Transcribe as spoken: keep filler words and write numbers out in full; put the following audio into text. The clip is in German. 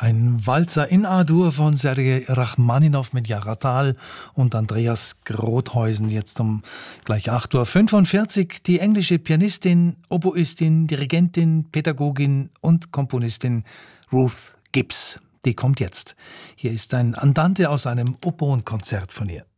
Ein Walzer in A-Dur von Sergei Rachmaninow mit Jara Thal und Andreas Grothhäusen. Jetzt um gleich acht Uhr fünfundvierzig. Die englische Pianistin, Oboistin, Dirigentin, Pädagogin und Komponistin Ruth Gibbs. Die kommt jetzt. Hier ist ein Andante aus einem Oboenkonzert von ihr.